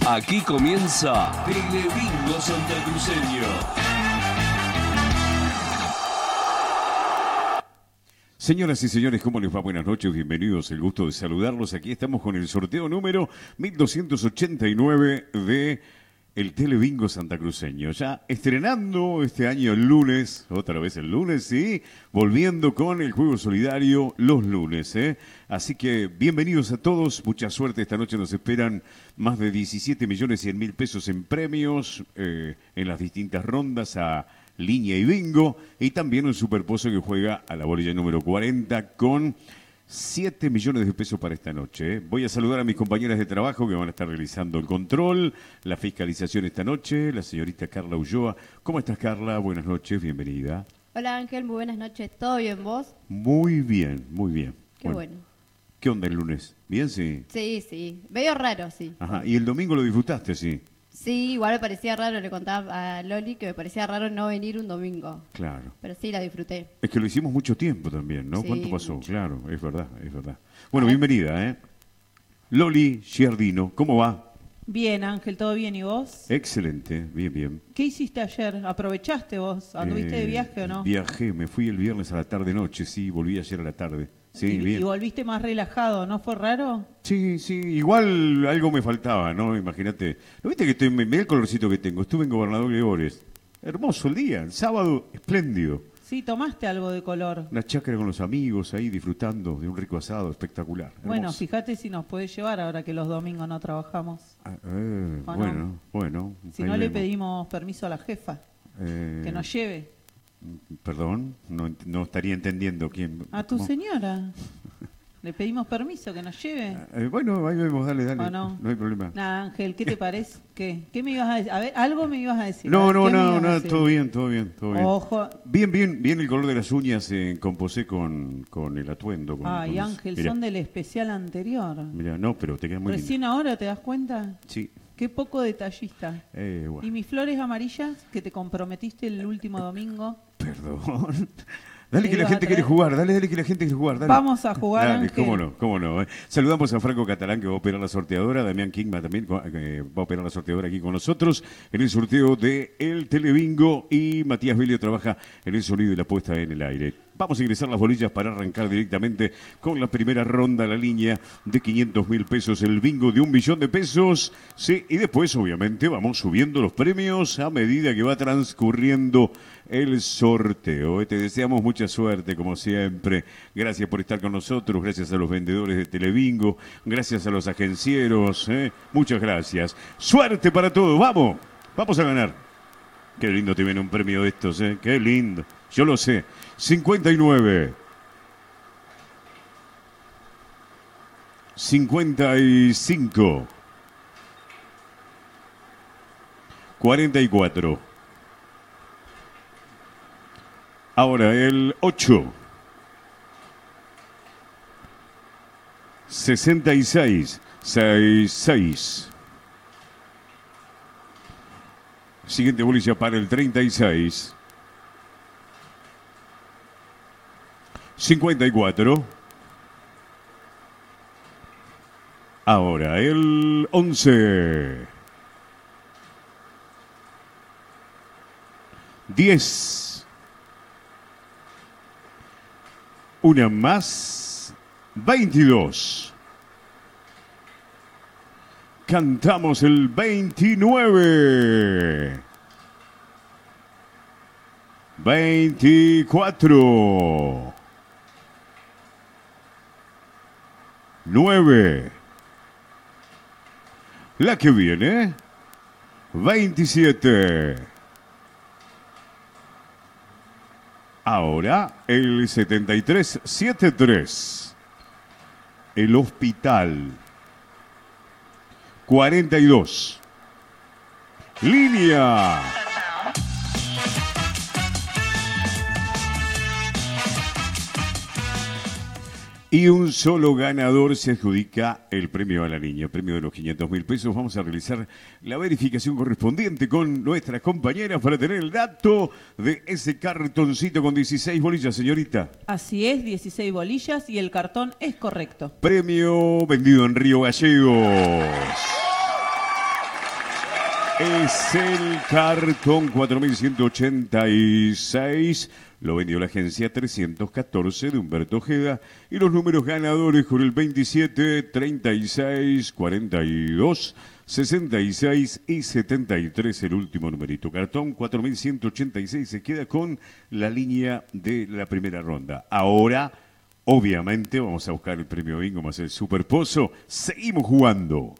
Aquí comienza Telebingo Santacruceño. Señoras y señores, ¿cómo les va? Buenas noches, bienvenidos, el gusto de saludarlos. Aquí estamos con el sorteo número 1289 de el Telebingo Santacruceño. Ya estrenando este año el lunes, otra vez el lunes, sí, volviendo con el juego solidario los lunes, ¿eh? Así que bienvenidos a todos, mucha suerte. Esta noche nos esperan más de 17.100.000 pesos en premios en las distintas rondas a línea y bingo, y también un superpozo que juega a la bolilla número 40 con 7 millones de pesos para esta noche. Voy a saludar a mis compañeras de trabajo que van a estar realizando el control, la fiscalización esta noche, la señorita Carla Ulloa. ¿Cómo estás, Carla? Buenas noches, bienvenida. Hola, Ángel, muy buenas noches. ¿Todo bien, vos? Muy bien, muy bien. Qué bueno. ¿Qué onda el lunes? ¿Bien, sí? Sí. Medio raro, sí. Ajá, ¿y el domingo lo disfrutaste, sí? Sí, igual me parecía raro, le contaba a Loli que me parecía raro no venir un domingo. Claro. Pero sí, la disfruté. Es que lo hicimos mucho tiempo también, ¿no? Sí, ¿Cuánto pasó? mucho. Claro, es verdad, es verdad. Bueno, bienvenida, ¿eh? Loli Giardino, ¿cómo va? Bien, Ángel, ¿todo bien? ¿Y vos? Excelente, bien, bien. ¿Qué hiciste ayer? ¿Aprovechaste vos? ¿Anduviste de viaje o no? Viajé, me fui el viernes a la tarde-noche, sí, volví ayer a la tarde. Sí, y bien. volviste más relajado, ¿no fue raro? Sí, igual algo me faltaba, ¿no? Imagínate. ¿No viste que estoy, mirá el colorcito que tengo? Estuve en Gobernador Gregores. Hermoso el día, el sábado, espléndido. Sí, tomaste algo de color. Una chacra con los amigos ahí disfrutando de un rico asado espectacular. Bueno, Hermoso. fíjate si nos puedes llevar ahora que los domingos no trabajamos. ¿O no? Bueno. Si ahí no, le vemos. pedimos permiso a la jefa, que nos lleve. Perdón, no estaría entendiendo quién. A tu ¿cómo? señora. Le pedimos permiso, que nos lleve. Bueno, ahí vemos, dale. ¿O no? No hay problema. Nada, Ángel, ¿qué te parece? ¿Qué me ibas a decir? A ver, algo me ibas a decir. No, A ver, ¿qué me ibas a decir? todo bien. Ojo. Bien el color de las uñas composé con el atuendo. Ay, Ángel, mirá, son del especial anterior. Mirá, no, pero te quedan muy ¿Recién ahora te das cuenta? Sí. Qué poco detallista. Bueno. ¿Y mis flores amarillas que te comprometiste el último domingo? Perdón. Dale ¿Me que la ibas a gente quiere traer? jugar, dale que la gente quiere jugar. Dale. Vamos a jugar, Dale, Ángel. cómo no. Saludamos a Franco Catalán, que va a operar la sorteadora, Damián Kingma también va a operar la sorteadora aquí con nosotros en el sorteo de El Telebingo, y Matías Belio trabaja en el sonido y la puesta en el aire. Vamos a ingresar las bolillas para arrancar directamente con la primera ronda, la línea de 500.000 pesos, el bingo de 1 millón de pesos. Sí, y después, obviamente, vamos subiendo los premios a medida que va transcurriendo el sorteo. Te deseamos mucha suerte, como siempre. Gracias por estar con nosotros, gracias a los vendedores de Telebingo, gracias a los agencieros. Muchas gracias. Suerte para todos, vamos a ganar. Qué lindo te viene un premio de estos, qué lindo. Yo lo sé. 59. 55. 44. Ahora el 8. 66. 66. Siguiente bolilla para el 36. 54. Ahora el 11. 10. Una más. 22. Cantamos el 29. 24. 9. La que viene. 27. Ahora el 7373. El hospital. 42. Línea. Y un solo ganador se adjudica el premio a la niña, el premio de los 500.000 pesos. Vamos a realizar la verificación correspondiente con nuestras compañeras para tener el dato de ese cartoncito con 16 bolillas, señorita. Así es, 16 bolillas y el cartón es correcto. Premio vendido en Río Gallegos. Es el cartón 4186. Lo vendió la agencia 314 de Humberto Ojeda. Y los números ganadores con el 27, 36, 42, 66 y 73, el último numerito. Cartón 4186 se queda con la línea de la primera ronda. Ahora, obviamente, vamos a buscar el premio bingo más el Super Pozo. Seguimos jugando.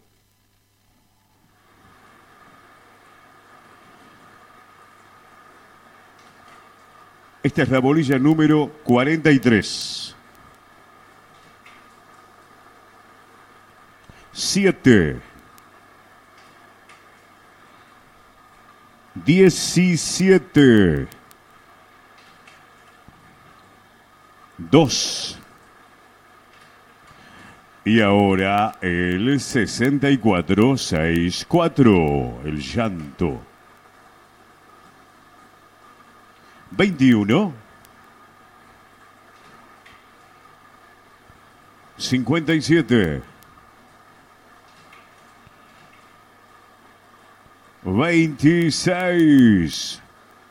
Esta es la bolilla número 43. 7. 17. 2. Y ahora el 6464, el llanto. 21. 57. 26.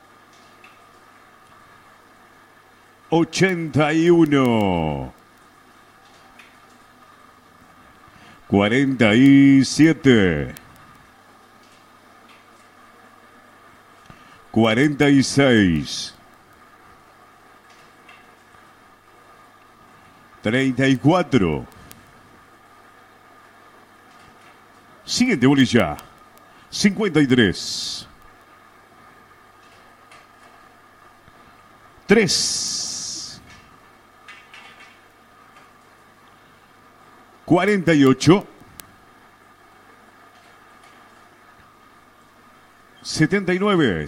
81. 47. 46. 34. Siguiente bolilla. 53. 3. 48. 79.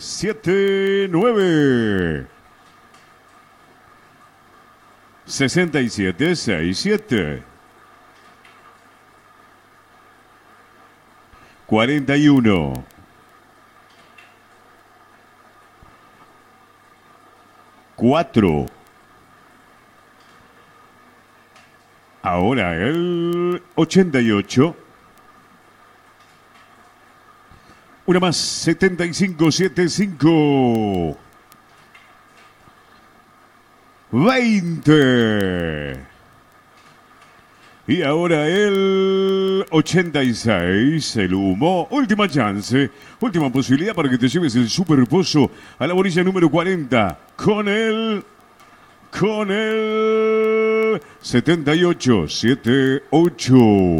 79. 67, 67. 41. 4. Ahora el 88. Una más, 75, 75. 20. Y ahora el 86, el humo. Última chance, última posibilidad para que te lleves el Super Pozo a la bolilla número 40. Con el 78, 78.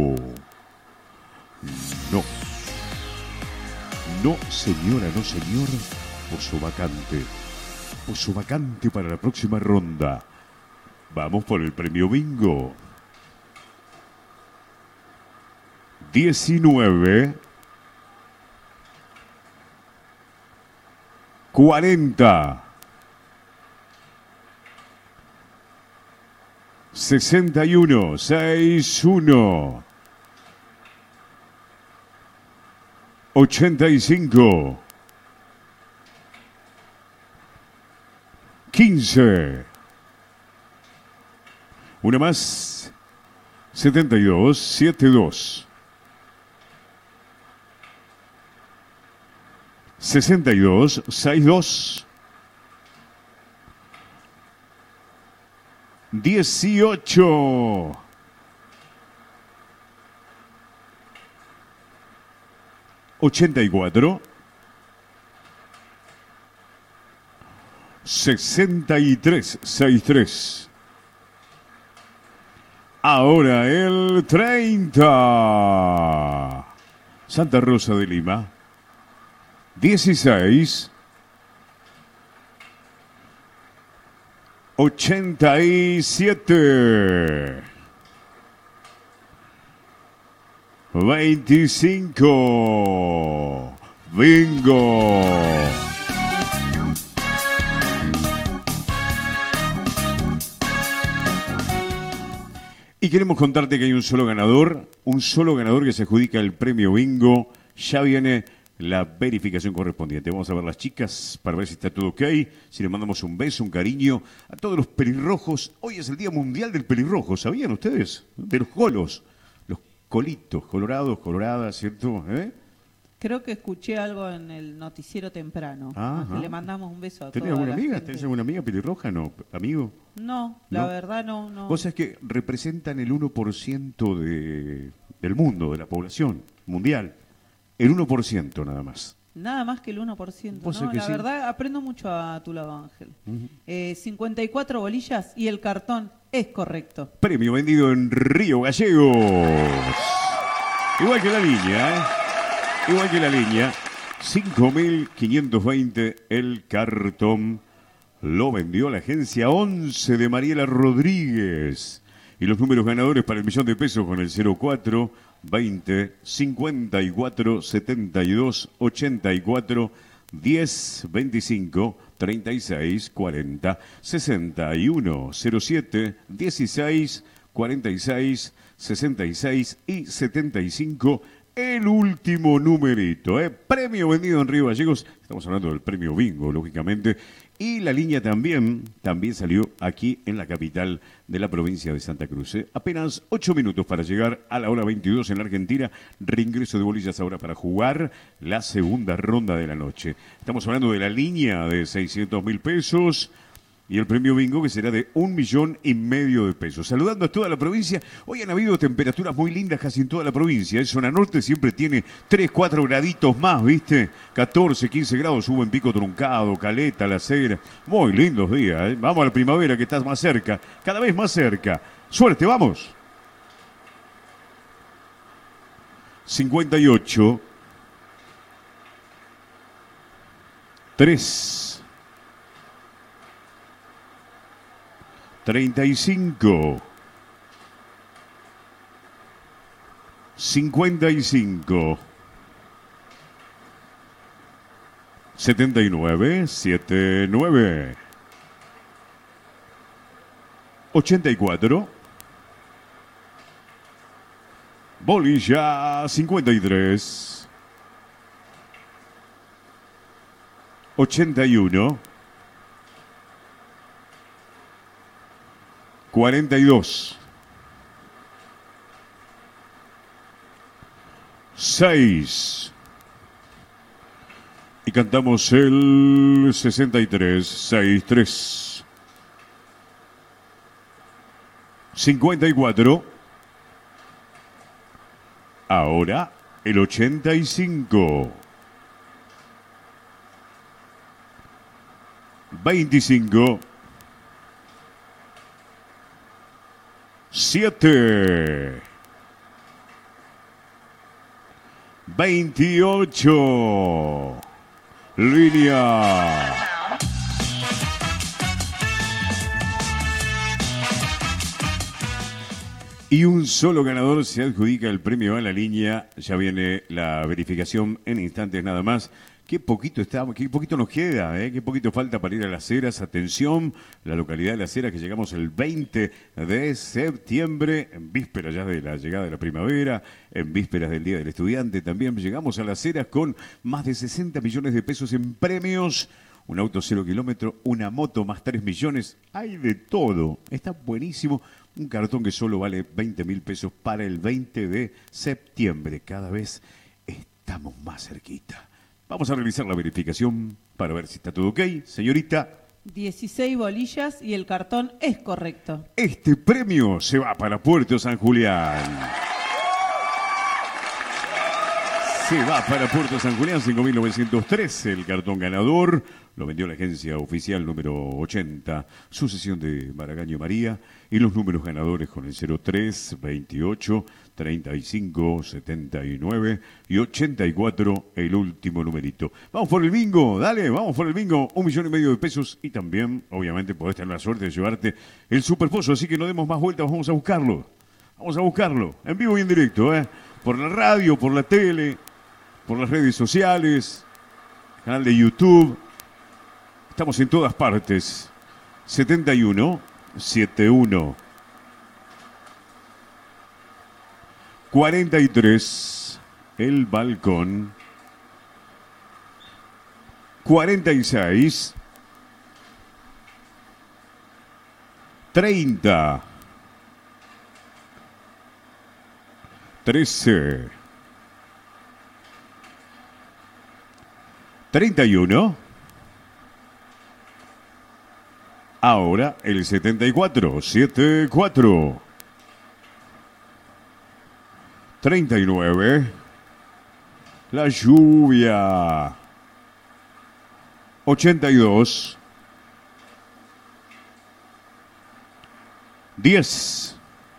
No. No, señora, no, señor. Pozo vacante. Pozo vacante para la próxima ronda. Vamos por el premio bingo. 19. 40. 61. 61. 85. 15. Una más. 72. 72. 62. 62. 18. 84. 63. 63. Ahora el 30. Santa Rosa de Lima. 16. 87. 25. Bingo. Y queremos contarte que hay un solo ganador que se adjudica el premio bingo. Ya viene la verificación correspondiente. Vamos a ver las chicas para ver si está todo ok. Si le mandamos un beso, un cariño a todos los pelirrojos. Hoy es el Día Mundial del Pelirrojo, ¿sabían ustedes? De los colos, los colitos, colorados, coloradas, ¿cierto? Creo que escuché algo en el noticiero temprano. Ajá. Le mandamos un beso a ¿Tenés toda alguna la amiga? gente. ¿Tenés alguna amiga pelirroja? No, amigo. No, la ¿No? verdad no. Vos sabés que representan el 1% del mundo, de la población mundial. El 1% nada más. Nada más que el 1%. ¿Vos ¿no? sabés que La sí? verdad, aprendo mucho a tu lado, Ángel. 54 bolillas y el cartón es correcto. Premio vendido en Río Gallegos. Igual que la línea, ¿eh? Igual que la línea. 5.520 el cartón. Lo vendió la agencia 11 de Mariela Rodríguez. Y los números ganadores para el millón de pesos con el 04 20 54 72 84 10 25 36 40 61 07 16 46 66 y 75. El último numerito, premio vendido en Río Gallegos. Estamos hablando del premio Bingo, lógicamente. Y la línea también salió aquí en la capital de la provincia de Santa Cruz. Apenas 8 minutos para llegar a la hora 22 en la Argentina. Reingreso de bolillas ahora para jugar la segunda ronda de la noche. Estamos hablando de la línea de 600.000 pesos. Y el premio Bingo que será de 1,5 millones de pesos. Saludando a toda la provincia. Hoy han habido temperaturas muy lindas casi en toda la provincia. En zona norte siempre tiene 3, 4 graditos más, ¿viste? 14, 15 grados. Hubo en Pico Truncado, Caleta, La Cera. Muy lindos días, ¿eh? Vamos a la primavera que está más cerca. Cada vez más cerca. Suerte, vamos. 58. 3. 35, 55, 79, 79, 84, bolilla 53, 81, 42, 6 y cantamos el 63, 63, 54, ahora el 85, 25, 7, 28, línea. Y un solo ganador se adjudica el premio a la línea. Ya viene la verificación en instantes nada más. Qué poquito nos queda, qué poquito falta para ir a Las Heras. Atención, la localidad de Las Heras que llegamos el 20 de septiembre, en vísperas ya de la llegada de la primavera, en vísperas del Día del Estudiante. También llegamos a Las Heras con más de 60 millones de pesos en premios. Un auto 0 kilómetro, una moto más 3 millones. Hay de todo. Está buenísimo. Un cartón que solo vale 20.000 pesos para el 20 de septiembre. Cada vez estamos más cerquita. Vamos a realizar la verificación para ver si está todo ok. Señorita. 16 bolillas y el cartón es correcto. Este premio se va para Puerto San Julián. Se va para Puerto San Julián, 5.913, el cartón ganador. Lo vendió la agencia oficial número 80, sucesión de Maragaño María. Y los números ganadores con el 03, 28, 35, 79 y 84, el último numerito. Vamos por el bingo, dale, vamos por el bingo. 1,5 millones de pesos y también, obviamente, podés tener la suerte de llevarte el superpozo. Así que no demos más vueltas, vamos a buscarlo. Vamos a buscarlo, en vivo y en directo, por la radio, por la tele, por las redes sociales, canal de YouTube. Estamos en todas partes. 71, 71, 43, el balcón. 46, 30, 13, 31. Ahora el 74. 74. 39. La lluvia. 82. 10.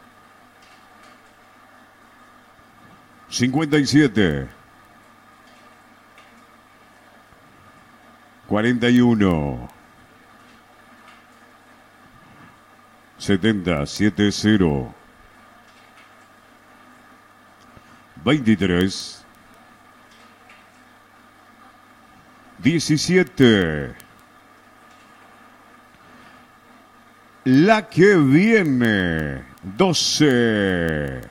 57. 41. 70. 70. 23. 17. La que viene. 12.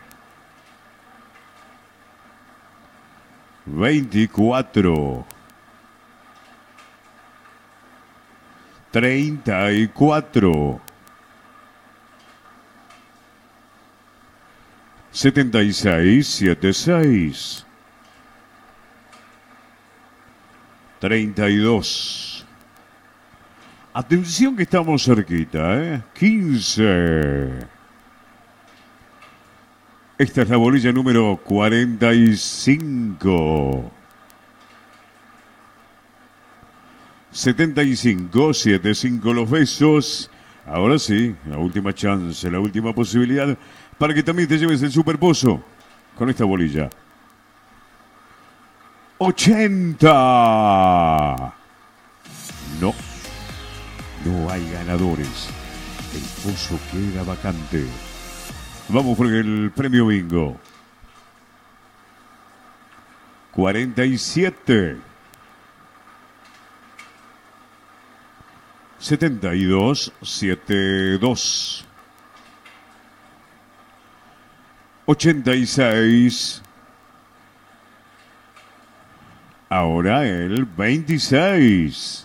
24. 34. 76. 76. 32. Atención que estamos cerquita, 15. Esta es la bolilla número 45. 75, 75 los besos. Ahora sí, la última chance, la última posibilidad para que también te lleves el superpozo con esta bolilla. 80. No, no hay ganadores. El pozo queda vacante. Vamos por el premio bingo. 47. 72, 72. 86. Ahora el 26.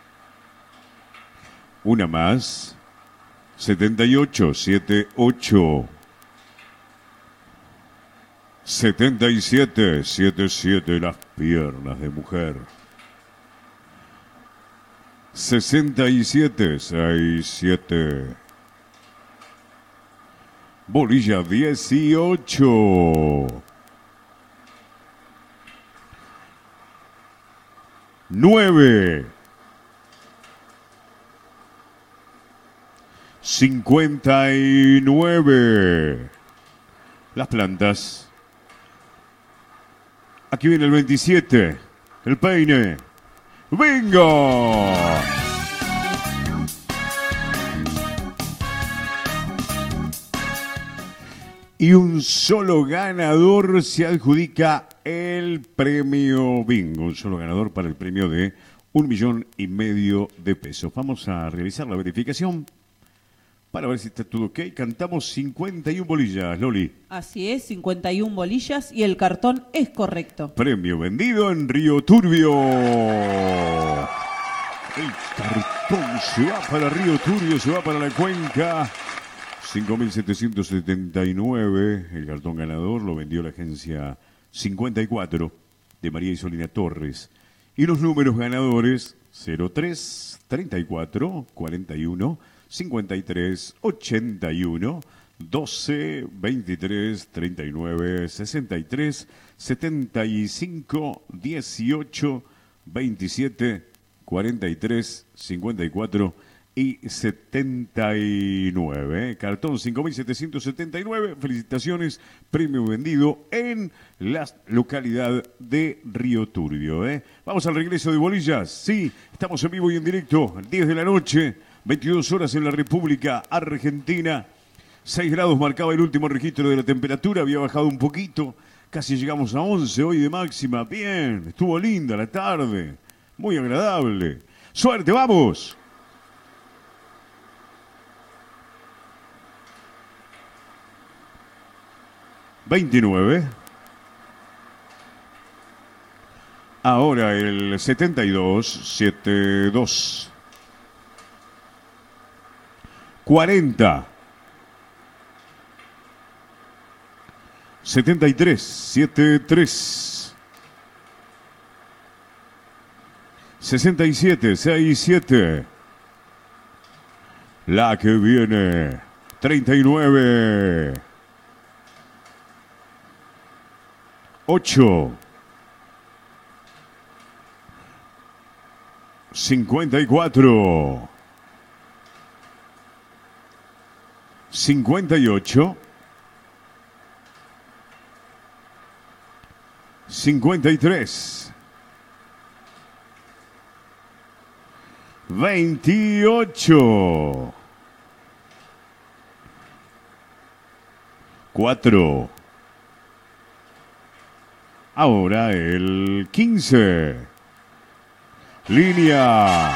Una más. 78, 78. 77, 77, las piernas de mujer. 67, 67. Bolilla 18. 9. 59. Las plantas. Aquí viene el 27. El peine. ¡Bingo! Y un solo ganador se adjudica el premio bingo. Un solo ganador para el premio de 1,5 millones de pesos. Vamos a realizar la verificación para ver si está todo ok. Cantamos 51 bolillas, Loli. Así es, 51 bolillas y el cartón es correcto. Premio vendido en Río Turbio. El cartón se va para Río Turbio, se va para la cuenca. 5.779. El cartón ganador lo vendió la agencia 54 de María Isolina Torres. Y los números ganadores 03, 34, 41, 53, 81, 12, 23, 39, 63, 75, 18, 27, 43, 54 y 79. Cartón 5.779. Felicitaciones. Premio vendido en la localidad de Río Turbio. Vamos al regreso de bolillas. Sí, estamos en vivo y en directo. 10 de la noche, 22 horas en la República Argentina. 6 grados marcaba el último registro de la temperatura. Había bajado un poquito. Casi llegamos a 11 hoy de máxima. Bien, estuvo linda la tarde. Muy agradable. Suerte, vamos. $29. Ahora el 72, 72. 40. 73, 73. 67, 67. La que viene, 39. 8. 54. 58. 53. 28. 4. Ahora el 15. Línea.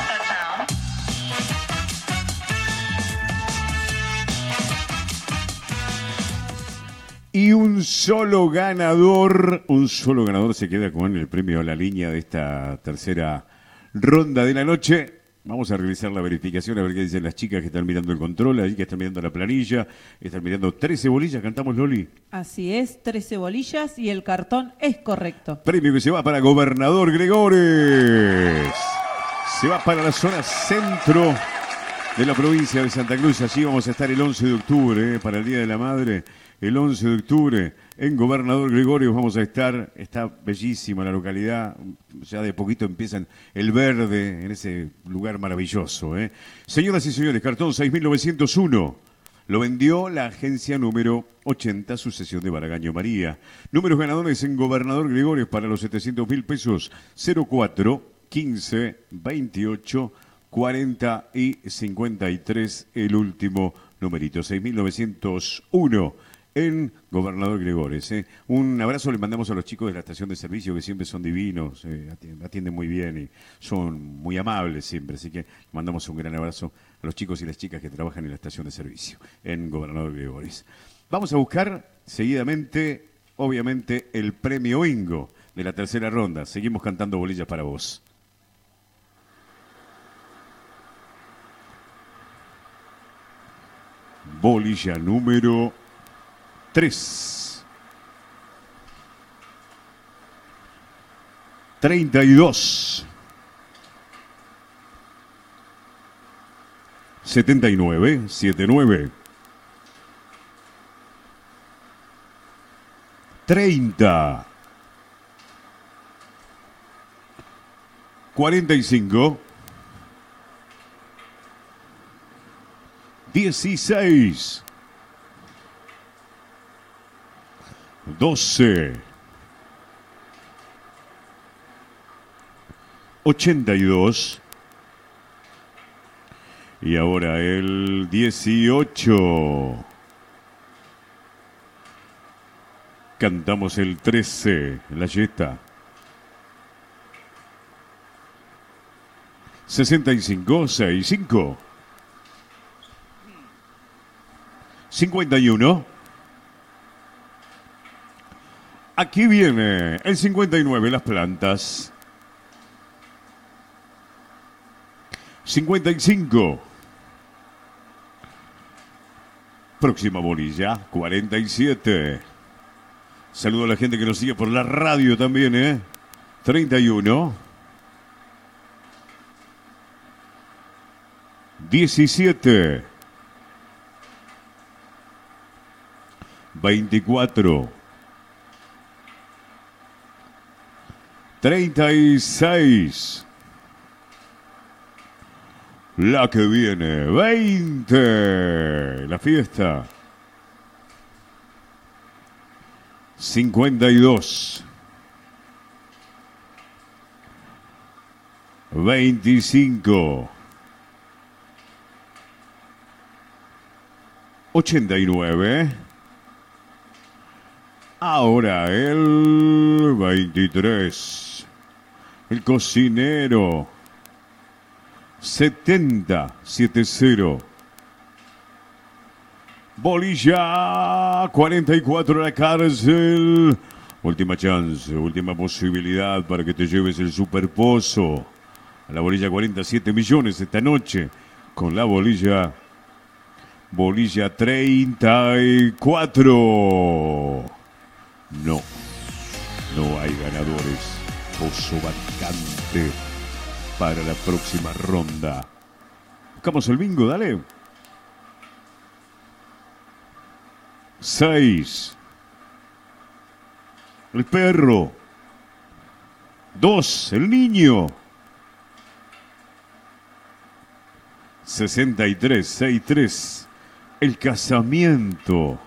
Y un solo ganador se queda con el premio a la línea de esta tercera ronda de la noche. Vamos a revisar la verificación, a ver qué dicen las chicas que están mirando el control, ahí que están mirando la planilla, están mirando 13 bolillas, cantamos, Loli. Así es, 13 bolillas y el cartón es correcto. Premio que se va para Gobernador Gregores. Se va para la zona centro de la provincia de Santa Cruz. Allí vamos a estar el 11 de octubre, para el Día de la Madre. El 11 de octubre en Gobernador Gregorios vamos a estar. Está bellísima la localidad. Ya de poquito empiezan el verde en ese lugar maravilloso. Señoras y señores, cartón 6901. Lo vendió la agencia número 80, sucesión de Baragaño María. Números ganadores en Gobernador Gregorios para los 700.000 pesos. 04, 15, 28, 40 y 53. El último numerito, 6901. En Gobernador Gregores. Un abrazo le mandamos a los chicos de la estación de servicio que siempre son divinos, atienden muy bien y son muy amables siempre. Así que mandamos un gran abrazo a los chicos y las chicas que trabajan en la estación de servicio en Gobernador Gregores. Vamos a buscar seguidamente, obviamente, el premio Ingo de la tercera ronda. Seguimos cantando bolillas para vos. Bolilla número 3. 32. 79. 79. 30. 45. 16. 12, 82 y ahora el 18. Cantamos el 13, la yeta. 65, 65. 51. Aquí viene el 59, las plantas. 55. Próxima bolilla, 47. Saludo a la gente que nos sigue por la radio también, 31. 17. 24. 36. La que viene, 20. La fiesta. 52. 25. 89. Ahora el 23. El cocinero. 70. 70. Bolilla 44, la cárcel. Última chance, última posibilidad para que te lleves el superpozo. A la bolilla 47 millones esta noche. Con la bolilla 34. No hay ganadores. Pozo vacante. para la próxima ronda. Buscamos el bingo, dale. 6. El perro. 2. El niño. 63, 63. El casamiento.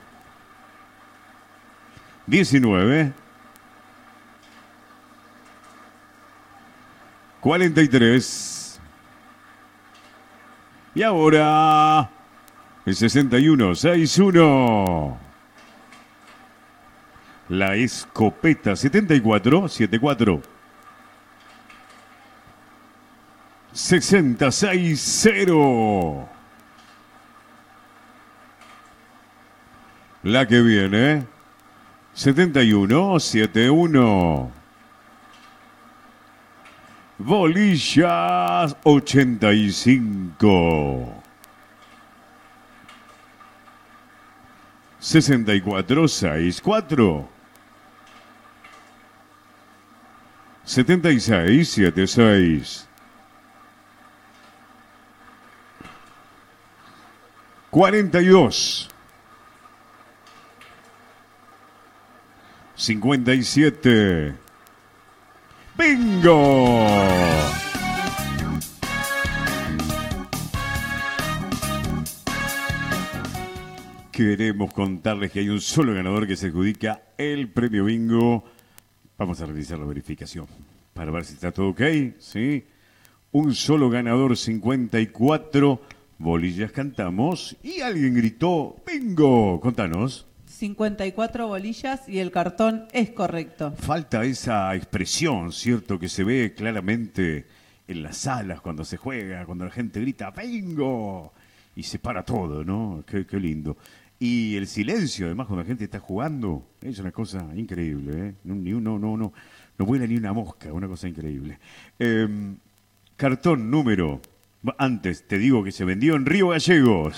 19. 43. Y ahora el 61, 61. La escopeta. 74, 74. 66, 0. La que viene. 71, 71. Bolillas 85. 64, 64. 76, 76. 42. 57. ¡Bingo! Queremos contarles que hay un solo ganador que se adjudica el premio bingo. Vamos a realizar la verificación para ver si está todo ok, ¿sí? Un solo ganador, 54 bolillas cantamos y alguien gritó ¡bingo! Contanos. 54 bolillas y el cartón es correcto. Falta esa expresión, ¿cierto? Que se ve claramente en las salas cuando se juega, cuando la gente grita ¡bingo! Y se para todo, ¿no? Qué lindo. Y el silencio, además, cuando la gente está jugando, es una cosa increíble, ¿eh? No vuela ni una mosca, una cosa increíble. Cartón número, antes te digo que se vendió en Río Gallegos.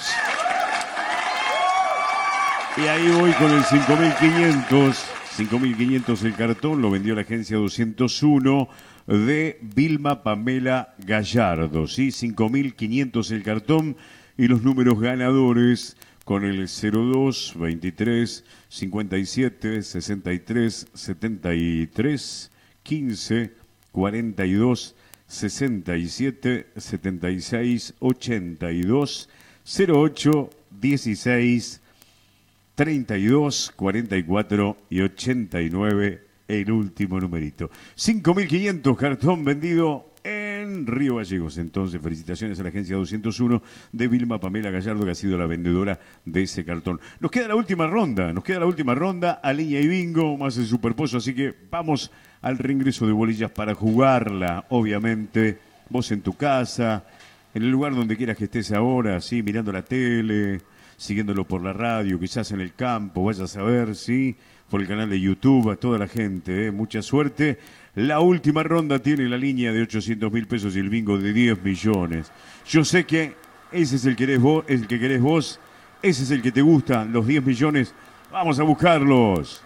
Y ahí voy con el 5.500. 5.500 el cartón, lo vendió la agencia 201 de Vilma Pamela Gallardo, ¿sí? 5.500 el cartón y los números ganadores con el 02, 23, 57, 63, 73, 15, 42, 67, 76, 82, 08, 16, 32, 44 y 89, el último numerito. 5.500 cartón vendido en Río Gallegos. Entonces, felicitaciones a la agencia 201 de Vilma Pamela Gallardo, que ha sido la vendedora de ese cartón. Nos queda la última ronda, a línea y bingo, más el superpozo, así que vamos al reingreso de bolillas para jugarla, obviamente, vos en tu casa, en el lugar donde quieras que estés ahora, ¿sí? Mirando la tele, siguiéndolo por la radio, quizás en el campo, vayas a ver, ¿sí? Por el canal de YouTube, a toda la gente, mucha suerte. La última ronda tiene la línea de 800.000 pesos y el bingo de 10 millones. Yo sé que ese es el que querés vos, ese es el que te gusta, los 10 millones. Vamos a buscarlos.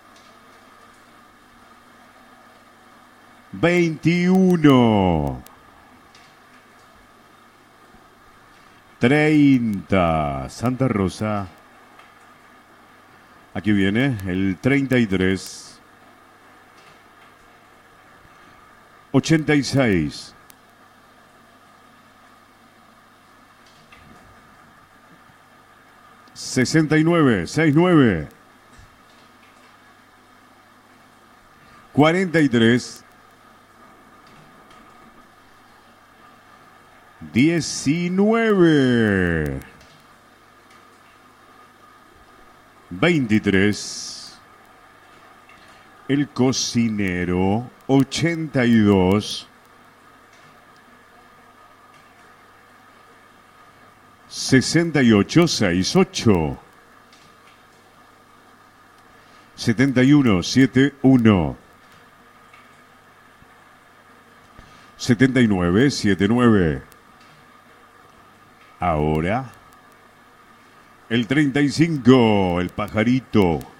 21. 30. Santa Rosa. Aquí viene el 33. 86. 69, 69. 43. 19. 23. El cocinero, 82. 68, 68. 71, 71. 79, 79. Ahora, el 35, el pajarito.